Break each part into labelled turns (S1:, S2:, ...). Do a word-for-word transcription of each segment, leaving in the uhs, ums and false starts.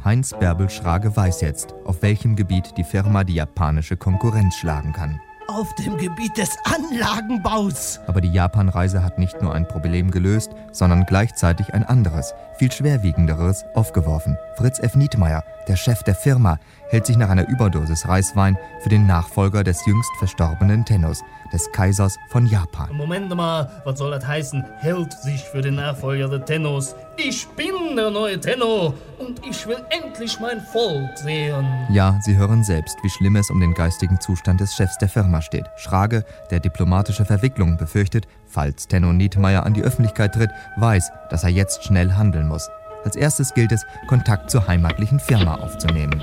S1: Heinz Bärbel Schrage weiß jetzt, auf welchem Gebiet die Firma die japanische Konkurrenz schlagen kann.
S2: Auf dem Gebiet des Anlagenbaus.
S1: Aber die Japanreise hat nicht nur ein Problem gelöst, sondern gleichzeitig ein anderes, viel schwerwiegenderes aufgeworfen. Fritz F. Nietmeyer, der Chef der Firma, hält sich nach einer Überdosis Reiswein für den Nachfolger des jüngst verstorbenen Tennos, des Kaisers von Japan.
S3: Moment mal, was soll das heißen? Hält sich für den Nachfolger des Tennos. Ich bin der neue Tenno und ich will endlich mein Volk sehen.
S1: Ja, Sie hören selbst, wie schlimm es um den geistigen Zustand des Chefs der Firma steht. Schrage, der diplomatische Verwicklungen befürchtet, falls Tenno Nietmeyer an die Öffentlichkeit tritt, weiß, dass er jetzt schnell handeln muss. Als erstes gilt es, Kontakt zur heimatlichen Firma aufzunehmen.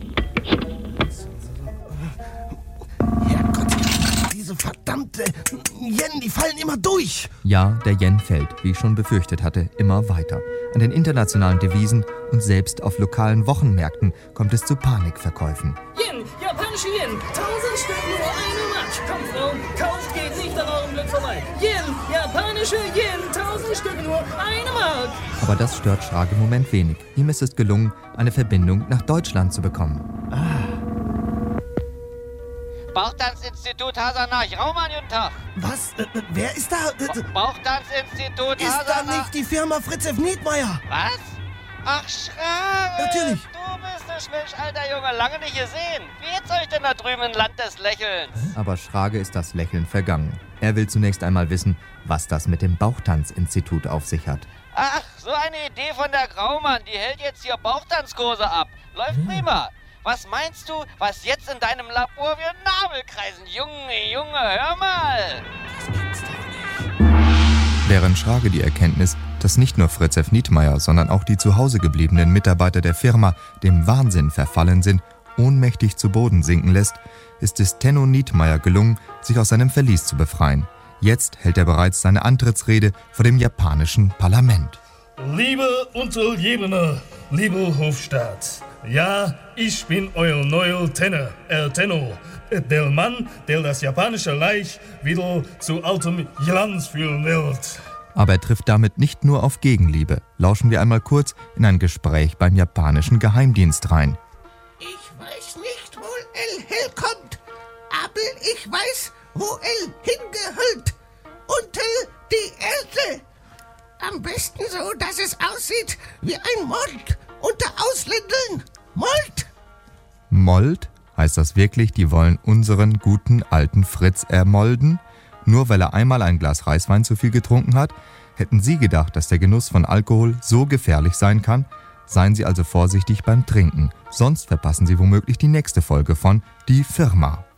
S2: Herrgott, diese verdammte Yen, die fallen immer durch.
S1: Ja, der Yen fällt, wie ich schon befürchtet hatte, immer weiter. An den internationalen Devisen und selbst auf lokalen Wochenmärkten kommt es zu Panikverkäufen.
S3: Yen, japanische Yen, tausend Stück nur eine Mark. Kommt, Frau, kauft, geht nicht an eurem Glück vorbei. Yen, japanische Yen, tausend Stück nur eine Mark.
S1: Aber das stört Schrage im Moment wenig. Ihm ist es gelungen, eine Verbindung nach Deutschland zu bekommen.
S4: Ah. Bauchtanzinstitut Hasanach, Raumann, guten Tag.
S2: Was? Äh, wer ist da? Äh,
S4: Bauchtanzinstitut
S2: ist
S4: Hasanach.
S2: da nicht die Firma Fritz F. Nietmeyer?
S4: Was? Ach, Schrage.
S2: Natürlich.
S4: Du bist ein Schmilch, alter Junge, lange nicht gesehen. Wie geht's euch denn da drüben im Land des Lächelns?
S1: Aber Schrage ist das Lächeln vergangen. Er will zunächst einmal wissen, was das mit dem Bauchtanzinstitut auf sich hat.
S4: Ach, so eine Idee von der Graumann, die hält jetzt hier Bauchtanzkurse ab. Läuft prima. Was meinst du, was jetzt in deinem Labor wie ein Nabel kreisen? Junge, Junge, hör mal!
S2: Das gibt's doch nicht.
S1: Während Schrage die Erkenntnis, dass nicht nur Fritz F. Nietmeyer, sondern auch die zu Hause gebliebenen Mitarbeiter der Firma dem Wahnsinn verfallen sind, ohnmächtig zu Boden sinken lässt, ist es Tenno Nietmeyer gelungen, sich aus seinem Verlies zu befreien. Jetzt hält er bereits seine Antrittsrede vor dem japanischen Parlament.
S3: Liebe Untergebene, liebe Hofstaat, ja, ich bin euer neuer Tenno, äh, Tenno, der Mann, der das japanische Reich wieder zu altem Glanz führen wird.
S1: Aber er trifft damit nicht nur auf Gegenliebe. Lauschen wir einmal kurz in ein Gespräch beim japanischen Geheimdienst rein.
S2: Ich weiß nicht, wo El herkommt, aber ich weiß, wo El hingehört. Unter die Erde. Am besten so, dass es aussieht wie ein Mord unter Ausländern. Mord?
S1: Mold? Heißt das wirklich, die wollen unseren guten alten Fritz ermolden? Nur weil er einmal ein Glas Reiswein zu viel getrunken hat? Hätten Sie gedacht, dass der Genuss von Alkohol so gefährlich sein kann? Seien Sie also vorsichtig beim Trinken, sonst verpassen Sie womöglich die nächste Folge von Die Firma.